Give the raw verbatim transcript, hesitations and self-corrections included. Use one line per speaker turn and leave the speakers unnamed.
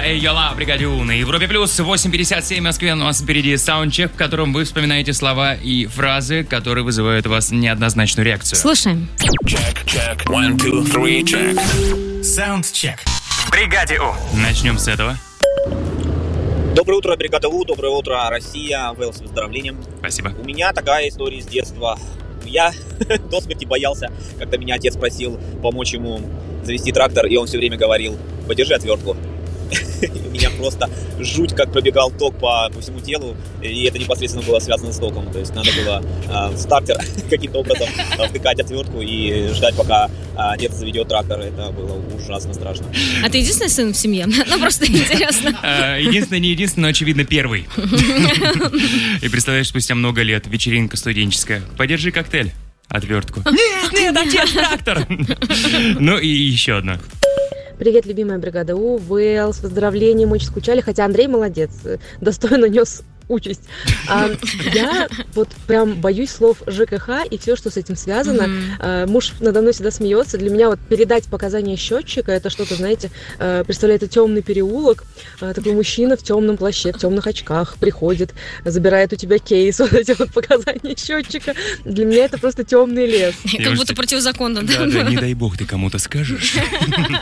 Эй, Йола, бригаде У на Европе Плюс, восемь пятьдесят семь в Москве. У нас впереди саундчек, в котором вы вспоминаете слова и фразы, которые вызывают у вас неоднозначную реакцию.
Слушаем.
Check, check, one, two, three, check.
Саундчек.
В бригаде У. Начнем с этого.
Доброе утро, бригада У, доброе утро, Россия, Вэл, с выздоровлением.
Спасибо.
У меня такая история с детства. Я до смерти боялся, когда меня отец просил помочь ему завести трактор, и он все время говорил: подержи отвертку. У меня просто жуть, как пробегал ток по, по всему телу, и это непосредственно было связано с током. То есть надо было э, в стартер каким-то образом втыкать отвертку и ждать, пока э, отец заведет трактор. Это было ужасно страшно.
А ты единственный сын в семье? Ну, просто интересно.
Единственный, не единственный, но, очевидно, первый. И представляешь, спустя много лет вечеринка студенческая. Подержи коктейль. Отвертку. Нет, нет, отец, трактор. Ну и еще одна.
Привет, любимая бригада У, Вэл, с выздоровлением, очень скучали, хотя Андрей молодец, достойно нес участь. А, я вот прям боюсь слов ЖКХ и все, что с этим связано. Mm-hmm. А, муж надо мной всегда смеется. Для меня вот передать показания счетчика, это что-то, знаете, представляет это темный переулок. А, такой мужчина в темном плаще, в темных очках приходит, забирает у тебя кейс, вот эти вот показания счетчика. Для меня это просто темный лес.
Как будто противозаконно.
Да, да, не дай бог ты кому-то скажешь.